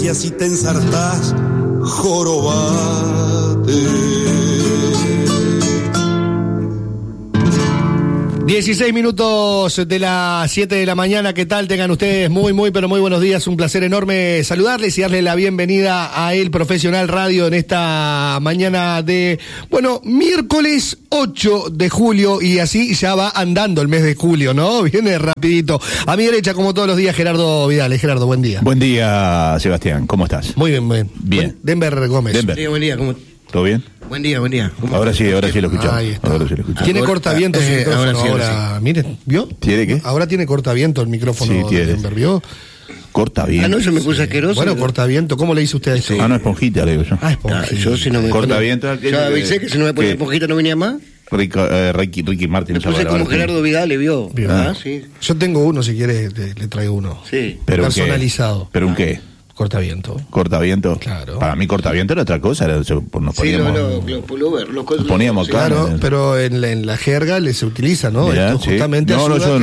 necia si te ensartás, jorobate. 16 minutos de las 7 de la mañana, ¿qué tal? Tengan ustedes pero muy buenos días, un placer enorme saludarles y darles la bienvenida a El Profesional Radio en esta mañana de, miércoles 8 de julio y así ya va andando el mes de julio, ¿no? Viene rapidito. A mi derecha, como todos los días, Gerardo Vidal. Gerardo, buen día. Buen día, Sebastián, ¿cómo estás? Muy bien. Bien. Denver Gómez. Denver. Buen día, ¿cómo? ¿Todo bien? Buen día. Ahora sí lo escuchamos. Ahí está. Ahora sí lo escuchamos. Tiene cortavientos el micrófono ahora sí. Miren, ¿vio? ¿Tiene qué? Ahora tiene cortaviento el micrófono Sí, tiene. de Denver, ¿vio? Corta bien. No, yo me puse asqueroso. Bueno, cortaviento, ¿cómo le dice usted a eso? No, esponjita, le digo yo. Esponjita. Yo si no me Corta ponía- viento. Ya avisé que si no me ponía esponjita no venía más. Ricky Martin. Me puse como Gerardo Vidal, le vio. Bien. Sí. Yo tengo uno, si quiere, le traigo uno. Sí. ¿Pero personalizado. ¿Pero un qué? Cortaviento. ¿Cortaviento? Claro. Para mí cortaviento era otra cosa. Nos Sí, poníamos... los pullover, los cosas. poníamos acá. Claro, pero en la jerga se utiliza, ¿no? Mirá, Esto sí. justamente No, ayuda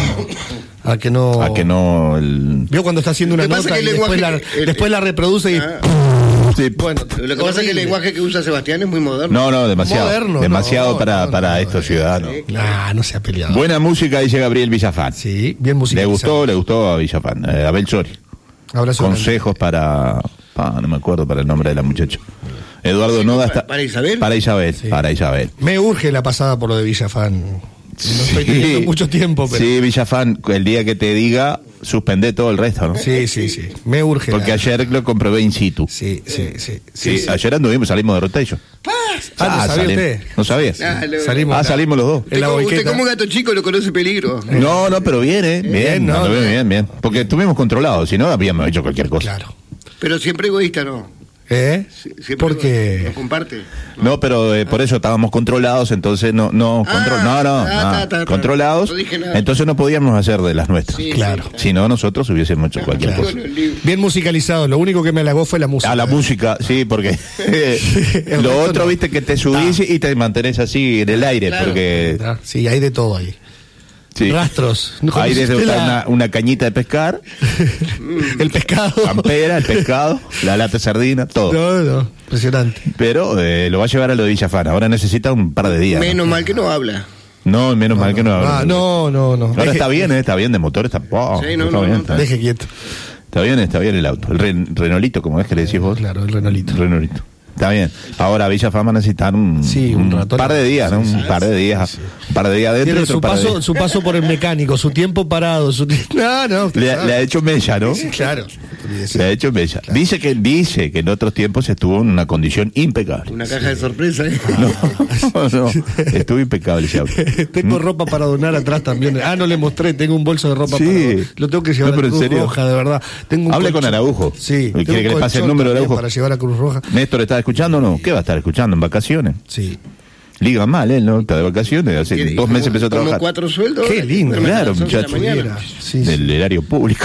yo a que no... A que no... Vio cuando está haciendo una Lo que pasa nota es y que el después, lenguaje- después la reproduce y... Sí. Bueno, Lo que pasa es que el lenguaje que usa Sebastián es muy moderno. No, demasiado. Moderno, demasiado para estos no, ciudadanos. no se ha peleado. Buena música, dice Gabriel Villafán. Sí, bien musicalizado. Le gustó a Villafán. Abel Sori. Abrazo Consejos para... no me acuerdo para el nombre de la muchacha. Eduardo Noda está... ¿Para Isabel? Para Isabel, Sí. para Isabel. Me urge la pasada por lo de Villafán. No estoy teniendo mucho tiempo, pero... Sí, Villafán, el día que te diga, suspende todo el resto, ¿no? Sí. Me urge. Porque ayer lo comprobé in situ. Sí. Sí, ayer salimos de rotation. ¿Lo sabía usted? ¿No sabías? Salimos los dos. En la Usted boiqueta. como gato chico lo conoce peligro. No, pero bien, bien, no, bien. Porque estuvimos controlados, si no habíamos hecho cualquier cosa. Claro. Pero siempre egoísta, ¿no? Siempre ¿Por qué? lo comparte. No, pero por eso estábamos controlados, entonces controlados, No dije nada. entonces no podíamos hacer de las nuestras. Sí, Claro. Si no, nosotros hubiésemos hecho cualquier cosa. Bien musicalizado. Lo único que me halagó fue la música. A la música, sí, porque El lo resto otro, no. viste, que te subís y te mantenés así en el aire, Claro. porque Sí, hay de todo ahí. sí. Rastros. Hay desde una cañita de pescar, El pescado. campera, el pescado, la lata de sardina, todo. No, impresionante. Pero lo va a llevar a lo de Villafán. Ahora necesita un par de días. Menos mal que no habla. No, menos mal que no habla. No. Ahora está bien, de motor está. Sí, no, está no, bien, no, está bien. Deje quieto. Está bien el auto. El Renolito, como es que le decís vos. Claro, el Renolito. Renolito. Está bien. Ahora Villafán va a necesitar un rato. par de días, ¿no? Un par de días. Un par de días adentro. Tiene y otro par de días. su paso por el mecánico, su tiempo parado. No. Le ha hecho mella, ¿no? Sí, claro. Le ha hecho mella. Claro. Dice que en otros tiempos estuvo en una condición impecable. Una caja de sorpresa, ¿eh? No, estuvo impecable ese auto. Tengo ropa para donar atrás también. No le mostré, tengo un bolso de ropa Sí. para donar. Lo tengo que llevar No, pero a en Cruz serio. Roja, de verdad. Tengo un Hable con colchón. Araujo. Sí. ¿Quiere tengo que un le pase el colchón número de también Araujo? para llevar a Cruz Roja. ¿Néstor está escuchando o no? ¿Qué va a estar escuchando? ¿En vacaciones? Sí. Liga mal, él, ¿no? Está de vacaciones. Hace 2 meses empezó a Como trabajar. 4 sueldos. Qué lindo, Duerme a las claro, 11 de la muchacho. mañana. Sí. Del erario público.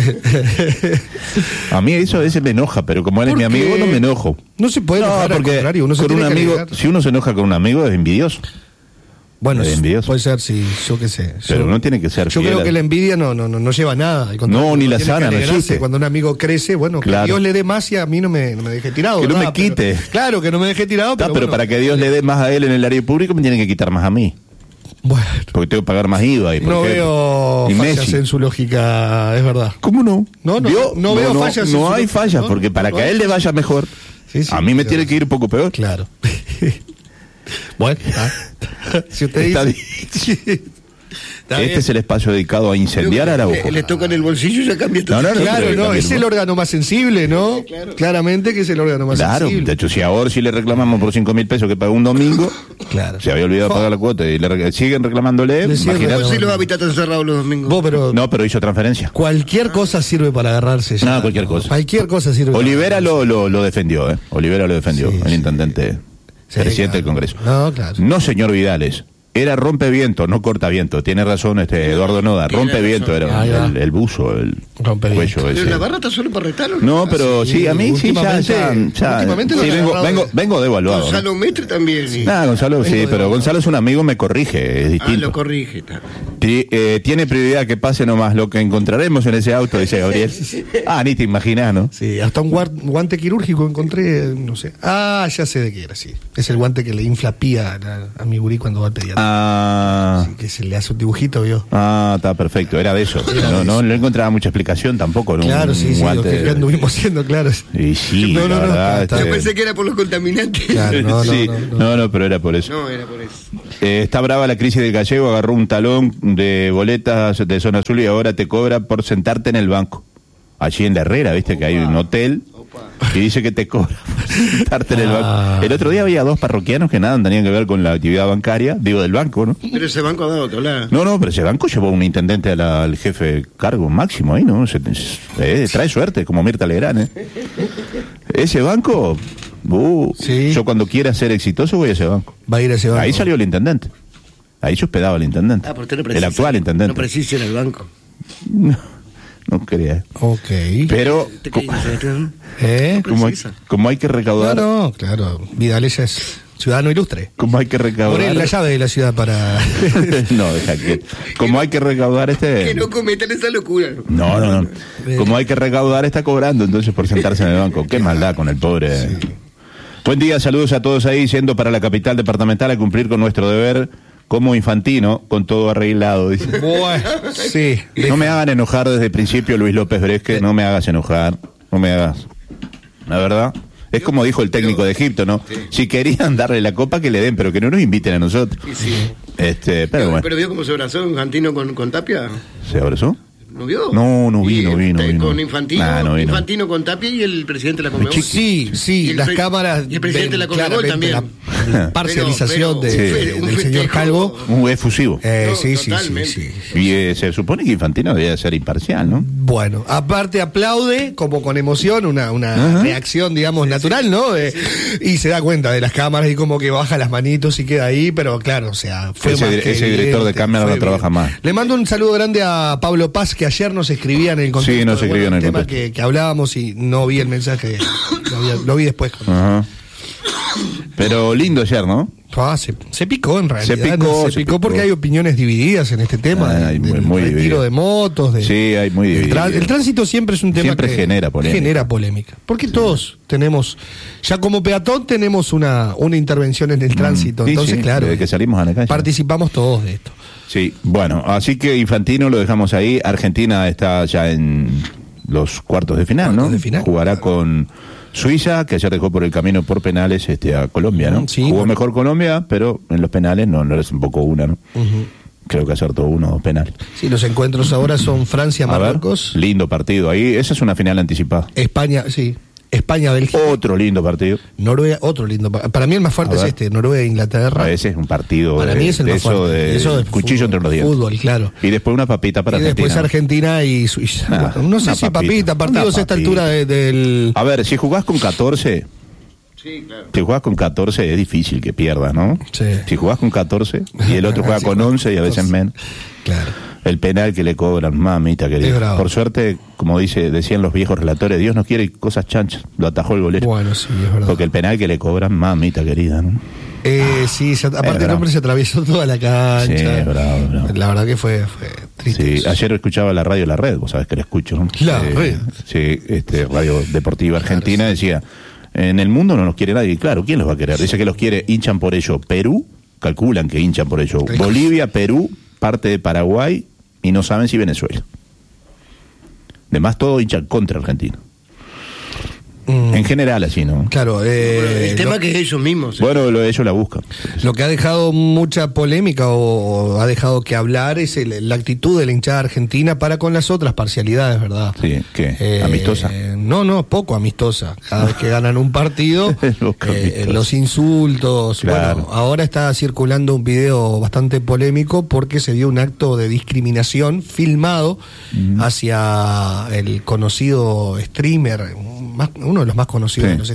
A mí eso a veces me enoja, pero como él es ¿Por mi amigo, qué? no me enojo. No se puede enojar, al contrario, uno se con un tiene que amigo, alegar. si uno se enoja con un amigo es envidioso. Bueno, Es envidioso. puede ser, sí, yo qué sé. Pero no tiene que ser Yo fiel creo a- que la envidia no lleva a nada. Al contrario, No, ni uno la tiene que sana, no alegrarse. existe. Cuando un amigo crece, bueno, Claro. que Dios le dé más y a mí no me deje tirado. Que no ¿verdad? me quite. Claro, que no me deje tirado, Pero bueno, para que Dios le dé más a él en el área público me tiene que quitar más a mí. Bueno, Porque tengo que pagar más IVA. Y por no ejemplo. veo Y fallas Messi. en su lógica, es verdad. ¿Cómo no? No veo fallas en No su hay lógica. fallas, No, porque para no que a hay él le vaya mejor, Sí, a mí me sí, tiene que ir un poco peor. Claro. Bueno, si usted Está dice... Está Este bien. es el espacio dedicado a incendiar a Araujo. Le tocan el bolsillo y ya cambia todo. No, Claro, pero no, también, es el órgano más sensible, ¿no? Claro. Claramente que es el órgano más Claro, sensible. de hecho, si a Orsi le reclamamos por 5.000 pesos que pagó un domingo, Claro. se había olvidado de pagar la cuota y siguen reclamándole, Le siguen imagínate. ¿Cómo si los hábitats cerrados los domingos? Vos, pero No, pero hizo transferencia. cualquier cosa sirve para agarrarse ya. No, cualquier cosa. Cualquier cosa sirve para Olivera agarrarse. lo defendió, ¿eh? Olivera lo defendió, Sí, el sí. intendente, Sí, presidente del claro. Congreso. No, claro. No, señor Vidales. Era rompeviento, no cortaviento. Tiene razón Eduardo Noda. Tiene Rompeviento razón. era el buzo, el Rompeviento. cuello ese. Pero la barra está solo para retarlo. No, pero sí, a mí sí, ya. últimamente Sí, lo agarrado vengo devaluado. ¿no? Gonzalo Mestre también. Sí. Gonzalo, sí, pero devaluado. Gonzalo es un amigo, me corrige, es distinto. Lo corrige. Está. Tiene prioridad que pase nomás lo que encontraremos en ese auto, dice Gabriel. Ni te imaginas, ¿no? Sí, hasta un guante quirúrgico encontré, no sé. Ya sé de qué era, sí. Es el guante que le infla pía a mi gurí cuando va al pediatra. Sí, que se le hace un dibujito, ¿vio? Está perfecto, era de eso. No encontraba mucha explicación tampoco, ¿no? Claro, sí, guante que anduvimos siendo, claro. Y sí, No, la verdad. está- Yo pensé que era por los contaminantes. Claro, Sí, no, pero era por eso. No, era por eso. Está brava la crisis del gallego, agarró un talón de boletas de zona azul y ahora te cobra por sentarte en el banco. Allí en la Herrera, viste que hay un hotel y dice que te cobra por sentarte en el banco. El otro día había 2 parroquianos que nada tenían que ver con la actividad bancaria, digo del banco, ¿no? Pero ese banco ha dado que hablar. No, pero ese banco llevó un intendente al jefe cargo máximo ahí, ¿no? Trae suerte, como Mirta Legrand, ¿eh? Ese banco, Sí. yo cuando quiera ser exitoso voy a ese banco. Va a ir a ese banco. Ahí salió el intendente. Ahí se hospedaba el intendente. Pero usted no el precisa. actual intendente. No precisa ir al banco. No quería. Ok. Pero ¿Te crees, Sebastián? como hay, precisa. como hay que recaudar, No, claro. Vidal ella es ciudadano ilustre. como hay que Por recaudar. él la llave de la ciudad para... No, deja que. Como hay que recaudar Que no cometan esa locura. No. Como hay que recaudar, está cobrando entonces por sentarse en el banco. Qué maldad con el pobre. Buen día, saludos a todos ahí, yendo para la capital departamental a cumplir con nuestro deber como Infantino, con todo arreglado, dice. Bueno, sí. No me hagan enojar desde el principio, Luis López Bresque, no me hagas enojar, no me hagas. La verdad, es como dijo el técnico de Egipto, ¿no? Si querían darle la copa, que le den, pero que no nos inviten a nosotros. Sí. Pero bueno, ¿Pero vio cómo se abrazó Infantino con Tapia? ¿se abrazó? ¿No vio? No vi, Y, no vi. Con Infantino, Nah, no vi, no. Infantino con Tapia y el presidente de la Conmebol. Sí, Y el las pre- cámaras... y el presidente de la ven Conmebol claramente también. La parcialización Pero- un del señor festejo. Calvo. Un efusivo. No, Sí. totalmente. Y se supone que Infantino debía ser imparcial, ¿no? Bueno, aparte aplaude como con emoción una Ajá. reacción, digamos, natural, ¿no? Y se da cuenta de las cámaras y como que baja las manitos y queda ahí, pero claro, o sea, fue Ese más que director de evidente, cámara fue no trabaja evidente. más. Le mando un saludo grande a Pablo Paz, que ayer nos escribía en el contexto. Sí, nos escribió en el tema contexto. que hablábamos y no vi el mensaje, lo vi después. Ajá. Pero lindo ayer, ¿no? Se picó en realidad. Se picó porque hay opiniones divididas en este tema. Hay del muy retiro dividido. de motos. Sí, hay muy dividido. El tránsito siempre es un tema Siempre que genera polémica. Porque todos tenemos, ya como peatón tenemos una intervención en el tránsito. Sí, Entonces, sí, claro, desde que salimos a la calle. participamos todos de esto. Sí, bueno, así que Infantino lo dejamos ahí. Argentina está ya en los cuartos de final, Cuartos ¿no? de final. Jugará con Suiza, que ayer dejó por el camino por penales a Colombia, ¿no? Sí, Jugó bueno. mejor Colombia, pero en los penales no es un poco una, ¿no? Creo que acertó 1 o 2 penales. Sí, los encuentros ahora son A ver, Francia-Marruecos, lindo partido ahí. Esa es una final anticipada. España-Bélgica, Otro lindo partido. Noruega, otro lindo. Para mí el más fuerte A es ver. este, Noruega-Inglaterra. A veces es un partido Para mí es el de más eso fuerte. de Eso de cuchillo fútbol, entre los dientes. fútbol, claro. Y después una papita para Y Argentina. después Argentina y Suiza. Nah, Bueno, no sé una si papita, partidos a esta una altura papita. del... A ver, si jugás con 14, Sí, claro. si jugás con 14 es difícil que pierdas, ¿no? Sí. Si jugás con 14 y el otro juega Sí, con 11 y a veces 14. menos. Claro. El penal que le cobran, mamita Es querida. bravo. Por suerte, como decían los viejos relatores, Dios no quiere cosas chanchas. Lo atajó el golero. Bueno, sí, es verdad. Porque el penal que le cobran, mamita querida, ¿no? Sí, aparte el bravo. hombre se atravesó toda la cancha. Sí, es bravo, bravo. La verdad que fue triste. Sí, ayer escuchaba la radio La Red, vos sabés que la escucho, ¿no? La Red. Sí, Radio Deportiva Argentina decía, en el mundo no nos quiere nadie. Y claro, ¿quién los va a querer? Dice que los quiere, hinchan por ello Perú, calculan que hinchan por ello Bolivia, Perú, parte de Paraguay y no saben si Venezuela. Además, todo hinchan contra Argentina. En general, así, ¿no? Claro, Bueno, el tema lo, que ellos mismos. Bueno, ellos la buscan. lo que ha dejado mucha polémica o ha dejado que hablar es la actitud de la hinchada argentina para con las otras parcialidades, ¿verdad? Sí, ¿qué? ¿Amistosa? No, poco amistosa. Cada vez que ganan un partido, Poco amistosa. los insultos. Claro. Bueno, ahora está circulando un video bastante polémico porque se dio un acto de discriminación filmado hacia el conocido streamer, uno de los más conocidos Sí. de los